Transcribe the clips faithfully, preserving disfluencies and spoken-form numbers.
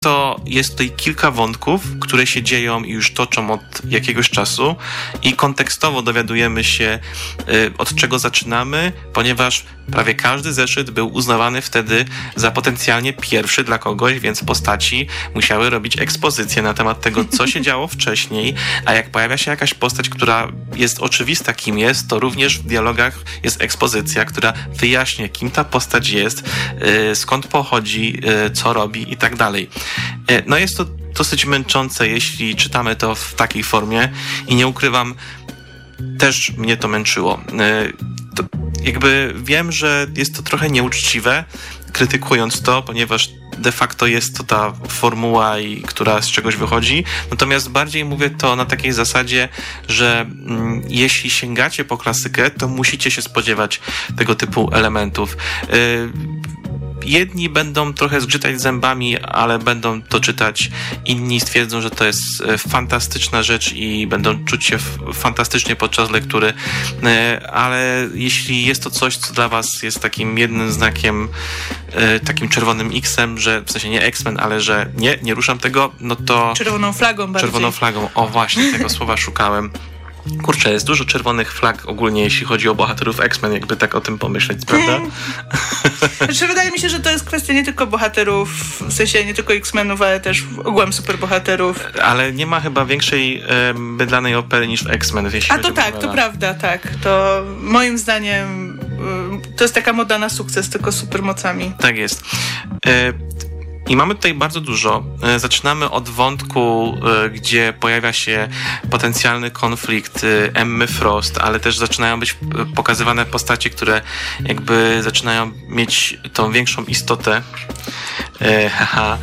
to jest tutaj kilka wątków, które się dzieją i już toczą od jakiegoś czasu i kontekstowo dowiadujemy się, y, od czego zaczynamy, ponieważ prawie każdy zeszyt był uznawany wtedy za potencjalnie pierwszy dla kogoś, więc postaci musiały robić ekspozycję na temat tego, co się działo wcześniej, a jak pojawia się jakaś postać, która jest oczywista, kim jest, to również w dialogach jest ekspozycja, która wyjaśnia, kim ta postać jest, y, skąd pochodzi, y, co robi i tak dalej. No jest to dosyć męczące, jeśli czytamy to w takiej formie i nie ukrywam, też mnie to męczyło. To jakby wiem, że jest to trochę nieuczciwe, krytykując to, ponieważ de facto jest to ta formuła, i, która z czegoś wychodzi. Natomiast bardziej mówię to na takiej zasadzie, że mm, jeśli sięgacie po klasykę, to musicie się spodziewać tego typu elementów. Yy, Jedni będą trochę zgrzytać zębami, ale będą to czytać. Inni stwierdzą, że to jest fantastyczna rzecz i będą czuć się fantastycznie podczas lektury. Ale jeśli jest to coś, co dla was jest takim jednym znakiem, takim czerwonym X-em, że w sensie nie X-Men, ale że nie, nie ruszam tego, no to... Czerwoną flagą bardziej. Czerwoną flagą, o właśnie, tego słowa szukałem. Kurczę, jest dużo czerwonych flag ogólnie, jeśli chodzi o bohaterów X-Men, jakby tak o tym pomyśleć, prawda? Hmm. Znaczy, wydaje mi się, że to jest kwestia nie tylko bohaterów, w sensie nie tylko X-Menów, ale też ogółem superbohaterów. Ale nie ma chyba większej e, bydlanej opery niż w X-Men, jeśli A chodzi to o tak, Marvela. to prawda, tak. To moim zdaniem y, to jest taka moda na sukces, tylko z supermocami. Tak jest. E, I mamy tutaj bardzo dużo. Zaczynamy od wątku, gdzie pojawia się potencjalny konflikt Emmy Frost, ale też zaczynają być pokazywane postacie, które jakby zaczynają mieć tą większą istotę haha,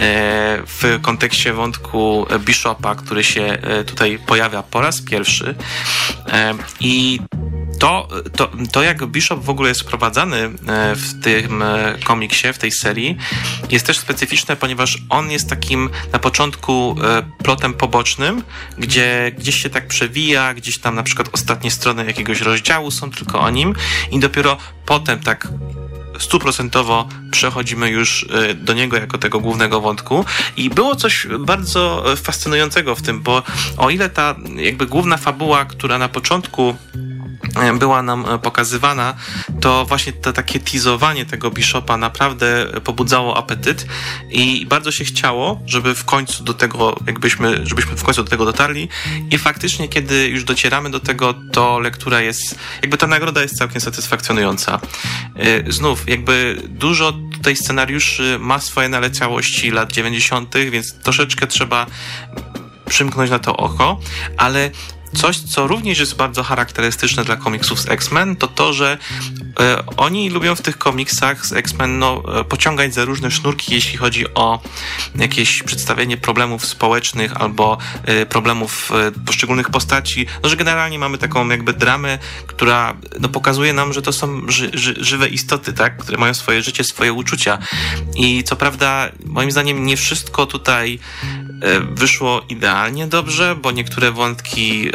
w kontekście wątku Bishopa, który się tutaj pojawia po raz pierwszy. I To, to, to jak Bishop w ogóle jest wprowadzany w tym komiksie, w tej serii, jest też specyficzne, ponieważ on jest takim na początku plotem pobocznym, gdzie gdzieś się tak przewija, gdzieś tam na przykład ostatnie strony jakiegoś rozdziału są tylko o nim i dopiero potem tak stuprocentowo przechodzimy już do niego jako tego głównego wątku i było coś bardzo fascynującego w tym, bo o ile ta jakby główna fabuła, która na początku była nam pokazywana, to właśnie to takie teasowanie tego Bishopa naprawdę pobudzało apetyt i bardzo się chciało, żeby w końcu do tego, jakbyśmy, żebyśmy w końcu do tego dotarli i faktycznie, kiedy już docieramy do tego, to lektura jest, jakby ta nagroda jest całkiem satysfakcjonująca. Znów, jakby dużo tutaj scenariuszy ma swoje naleciałości lat dziewięćdziesiątych, więc troszeczkę trzeba przymknąć na to oko, ale coś, co również jest bardzo charakterystyczne dla komiksów z X-Men, to to, że e, oni lubią w tych komiksach z X-Men no, e, pociągać za różne sznurki, jeśli chodzi o jakieś przedstawienie problemów społecznych albo e, problemów e, poszczególnych postaci. No, że generalnie mamy taką jakby dramę, która no, pokazuje nam, że to są ży, ży, żywe istoty, tak, które mają swoje życie, swoje uczucia. I co prawda, moim zdaniem nie wszystko tutaj e, wyszło idealnie dobrze, bo niektóre wątki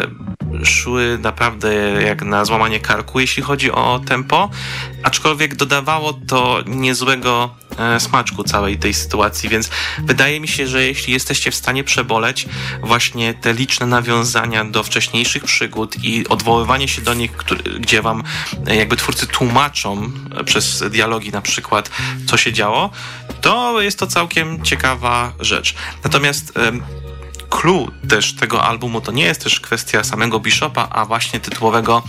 e, szły naprawdę jak na złamanie karku, jeśli chodzi o tempo, aczkolwiek dodawało to niezłego e, smaczku całej tej sytuacji, więc wydaje mi się, że jeśli jesteście w stanie przeboleć właśnie te liczne nawiązania do wcześniejszych przygód i odwoływanie się do nich, który, gdzie wam e, jakby twórcy tłumaczą e, przez dialogi na przykład, co się działo, to jest to całkiem ciekawa rzecz. Natomiast e, clue też tego albumu to nie jest też kwestia samego Bishopa, a właśnie tytułowego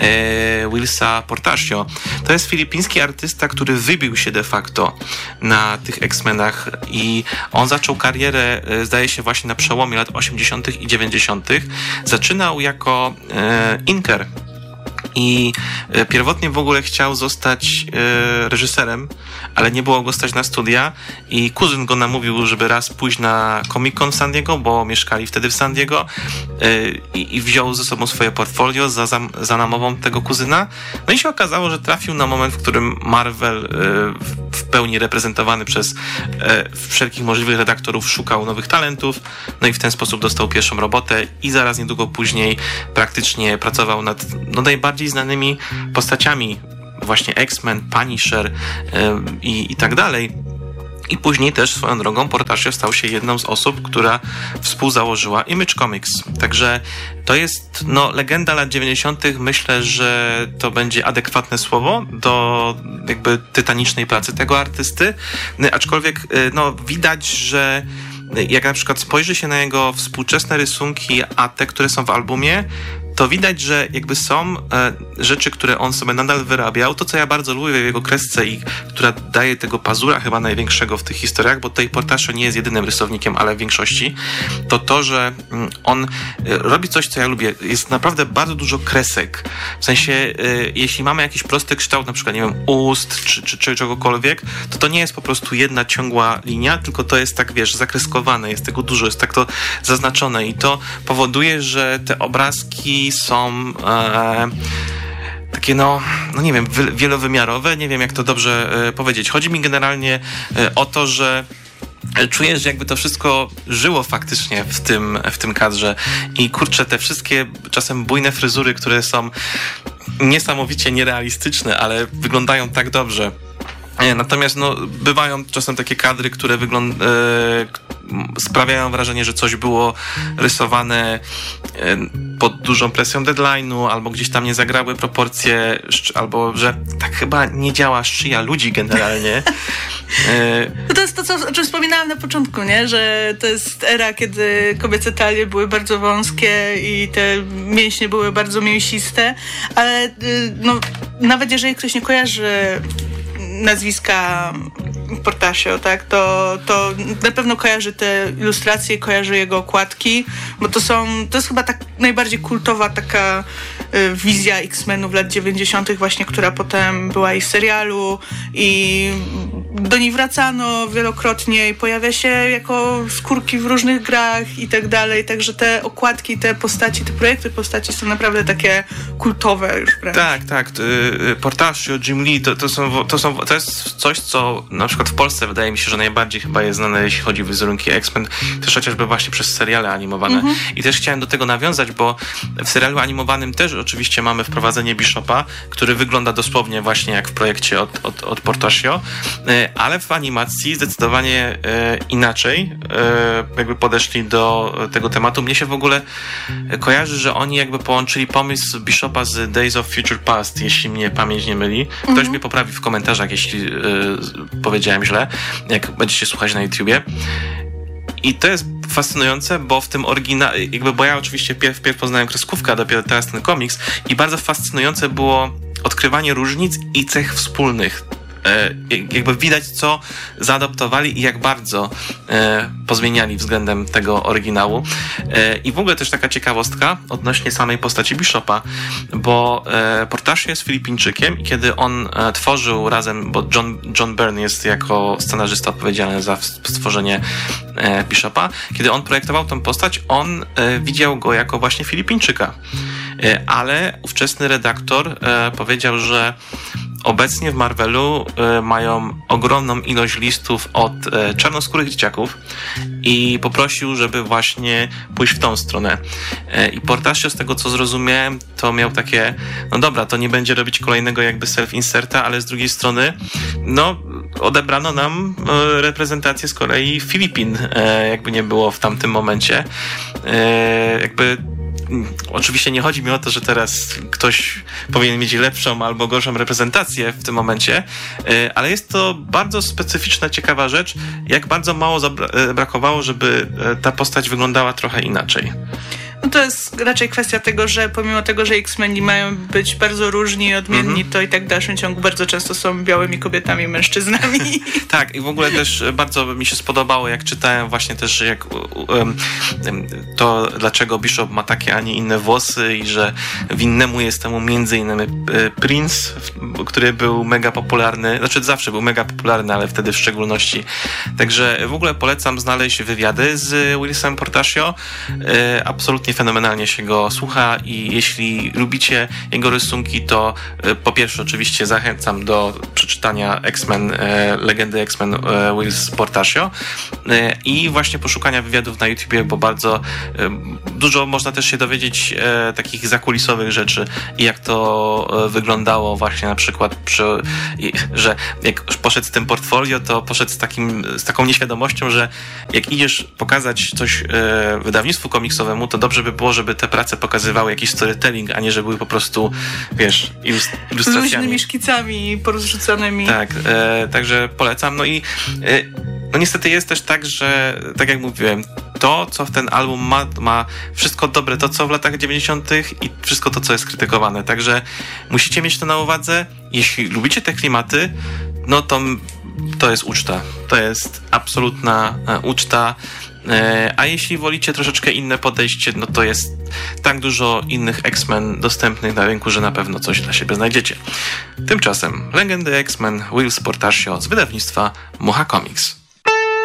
e, Willsa Portacio. To jest filipiński artysta, który wybił się de facto na tych X-Menach i on zaczął karierę, e, zdaje się, właśnie na przełomie lat osiemdziesiątych i dziewięćdziesiątych. Zaczynał jako e, inker i pierwotnie w ogóle chciał zostać e, reżyserem, ale nie było go stać na studia i kuzyn go namówił, żeby raz pójść na Comic-Con w San Diego, bo mieszkali wtedy w San Diego e, i, i wziął ze sobą swoje portfolio za, za, za namową tego kuzyna. No i się okazało, że trafił na moment, w którym Marvel e, w pełni reprezentowany przez e, wszelkich możliwych redaktorów szukał nowych talentów, no i w ten sposób dostał pierwszą robotę i zaraz niedługo później praktycznie pracował nad no, najbardziej znanymi postaciami właśnie X-Men, Punisher yy, i, i tak dalej. I później też swoją drogą Portacio stał się jedną z osób, która współzałożyła Image Comics. Także to jest no, legenda lat dziewięćdziesiątych. Myślę, że to będzie adekwatne słowo do jakby tytanicznej pracy tego artysty. Aczkolwiek no, widać, że jak na przykład spojrzy się na jego współczesne rysunki, a te, które są w albumie, to widać, że jakby są e, rzeczy, które on sobie nadal wyrabiał. To, co ja bardzo lubię w jego kresce i która daje tego pazura chyba największego w tych historiach, bo tutaj Portacio nie jest jedynym rysownikiem, ale w większości, to to, że mm, on e, robi coś, co ja lubię. Jest naprawdę bardzo dużo kresek. W sensie, e, jeśli mamy jakiś prosty kształt, na przykład, nie wiem, ust czy, czy, czy czegokolwiek, to to nie jest po prostu jedna ciągła linia, tylko to jest tak, wiesz, zakreskowane, jest tego dużo, jest tak to zaznaczone i to powoduje, że te obrazki są e, takie no, no nie wiem, wy, wielowymiarowe, nie wiem jak to dobrze e, powiedzieć. Chodzi mi generalnie e, o to, że czujesz, że jakby to wszystko żyło faktycznie w tym, w tym kadrze i kurczę, te wszystkie czasem bujne fryzury, które są niesamowicie nierealistyczne, ale wyglądają tak dobrze. Natomiast no, bywają czasem takie kadry, które wygląd- e, sprawiają wrażenie, że coś było rysowane e, pod dużą presją deadline'u, albo gdzieś tam nie zagrały proporcje, albo że tak chyba nie działa szyja ludzi generalnie. E, to jest to, co, o czym wspominałam na początku, nie? Że to jest era, kiedy kobiece talie były bardzo wąskie i te mięśnie były bardzo mięsiste, ale no, nawet jeżeli ktoś nie kojarzy nazwiska Portacio, tak, to, to na pewno kojarzy te ilustracje, kojarzy jego okładki, bo to są, to jest chyba tak najbardziej kultowa taka y, wizja X-Menów lat dziewięćdziesiątych właśnie, która potem była i w serialu i do niej wracano wielokrotnie i pojawia się jako skórki w różnych grach i tak dalej, także te okładki, te postaci, te projekty postaci są naprawdę takie kultowe już wręcz. Tak, tak, Portacio, Jim Lee, to, to, są, to, są, to jest coś, co na przykład w Polsce wydaje mi się, że najbardziej chyba jest znane, jeśli chodzi o wizerunki X-Men, też chociażby właśnie przez seriale animowane. Mhm. I też chciałem do tego nawiązać, bo w serialu animowanym też oczywiście mamy wprowadzenie Bishopa, który wygląda dosłownie właśnie jak w projekcie od, od, od Portacio, ale w animacji zdecydowanie e, inaczej e, jakby podeszli do tego tematu. Mnie się w ogóle kojarzy, że oni jakby połączyli pomysł Bishopa z Days of Future Past, jeśli mnie pamięć nie myli. Ktoś mhm. mnie poprawi w komentarzach, jeśli e, powiedziałem źle, jak będziecie słuchać na YouTubie. I to jest fascynujące, bo w tym oryginale, jakby, bo ja oczywiście pierw, pierw poznałem kreskówkę, a dopiero teraz ten komiks i bardzo fascynujące było odkrywanie różnic i cech wspólnych. Jakby widać, co zaadoptowali i jak bardzo e, pozmieniali względem tego oryginału. E, I w ogóle też taka ciekawostka odnośnie samej postaci Bishopa, bo e, Portacio jest Filipińczykiem i kiedy on e, tworzył razem, bo John, John Byrne jest jako scenarzysta odpowiedzialny za stworzenie e, Bishopa, kiedy on projektował tę postać, on e, widział go jako właśnie Filipińczyka. E, ale ówczesny redaktor e, powiedział, że obecnie w Marvelu y, mają ogromną ilość listów od y, czarnoskórych dzieciaków i poprosił, żeby właśnie pójść w tą stronę. Y, I Portacio, z tego co zrozumiałem, to miał takie, no dobra, to nie będzie robić kolejnego jakby self-inserta, ale z drugiej strony, no odebrano nam y, reprezentację z kolei Filipin, y, jakby nie było w tamtym momencie. Y, jakby Oczywiście nie chodzi mi o to, że teraz ktoś powinien mieć lepszą albo gorszą reprezentację w tym momencie, ale jest to bardzo specyficzna, ciekawa rzecz, jak bardzo mało zabra- brakowało, żeby ta postać wyglądała trochę inaczej. No to jest raczej kwestia tego, że pomimo tego, że X-Meni mają być bardzo różni i odmienni, mm-hmm. to i tak w dalszym ciągu bardzo często są białymi kobietami i mężczyznami. Tak, i w ogóle też bardzo mi się spodobało, jak czytałem właśnie też, jak um, to dlaczego Bishop ma takie, a nie inne włosy i że winnemu jest temu między innymi Prince, który był mega popularny, znaczy zawsze był mega popularny, ale wtedy w szczególności. Także w ogóle polecam znaleźć wywiady z Willisem Portacio. Absolutnie absolutnie fenomenalnie się go słucha i jeśli lubicie jego rysunki, to po pierwsze oczywiście zachęcam do przeczytania X-Men, Legendy X-Men Whilst Portacio i właśnie poszukania wywiadów na YouTubie, bo bardzo dużo można też się dowiedzieć takich zakulisowych rzeczy i jak to wyglądało właśnie na przykład przy, że jak poszedł z tym portfolio, to poszedł z takim, z taką nieświadomością, że jak idziesz pokazać coś wydawnictwu komiksowemu, to dobrze by było, żeby te prace pokazywały jakiś storytelling, a nie, że były po prostu, wiesz, ilustracjami. Z luźnymi szkicami porozrzucanymi. Tak, e, także polecam. No i e, no niestety jest też tak, że tak jak mówiłem, to, co w ten album ma, ma wszystko dobre, to co w latach dziewięćdziesiątych i wszystko to, co jest krytykowane. Także musicie mieć to na uwadze. Jeśli lubicie te klimaty, no to to jest uczta. To jest absolutna e, uczta. A jeśli wolicie troszeczkę inne podejście, no to jest tak dużo innych X-Men dostępnych na rynku, że na pewno coś dla siebie znajdziecie. Tymczasem Legendy X-Men Whilst Portacio z wydawnictwa Mucha Comics.